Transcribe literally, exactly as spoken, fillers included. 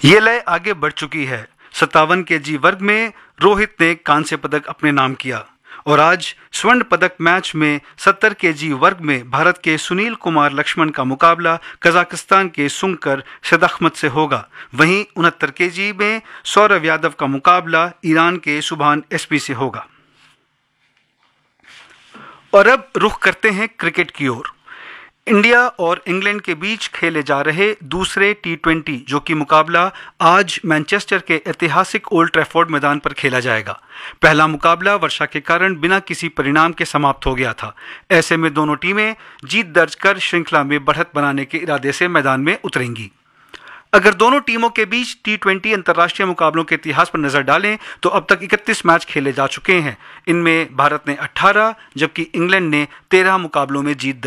ये लय आगे बढ़ चुकी है। सत्तावन केजी वर्ग में रोहित ने कांस्य पदक अपने नाम किया और आज स्वर्ण पदक मैच में सत्तर केजी वर्ग में भारत के सुनील कुमार लक्ष्मण का मुकाबला कजाकिस्तान के सुंकर सदाखमत से होगा। वहीं उनहत्तर केजी में सौरव यादव का मुकाबला ईरान के सुभान एसपी से होगा। और अब रुख करते हैं क्रिकेट की ओर। इंडिया और इंग्लैंड के बीच खेले जा रहे दूसरे टी ट्वेंटी जो कि मुकाबला आज मैनचेस्टर के ऐतिहासिक ओल्ड ट्रैफोर्ड मैदान पर खेला जाएगा। पहला मुकाबला वर्षा के कारण बिना किसी परिणाम के समाप्त हो गया था। ऐसे में दोनों टीमें जीत दर्ज कर श्रृंखला में बढ़त बनाने के इरादे से मैदान में उतरेंगी। अगर दोनों टीमों के बीच टी ट्वेंटी अंतर्राष्ट्रीय मुकाबलों के इतिहास पर नजर डालें तो अब तक इकतीस मैच खेले जा चुके हैं। इनमें भारत ने अठारह जबकि इंग्लैंड ने तेरह मुकाबलों में जीत